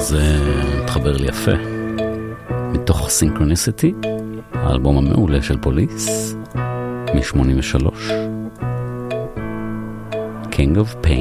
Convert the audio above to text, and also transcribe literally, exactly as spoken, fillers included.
זה מתחבר לי יפה. מתוך סינקרוניסיטי, האלבום המעולה של פוליס, מ-שמונים ושלוש. King of Pain.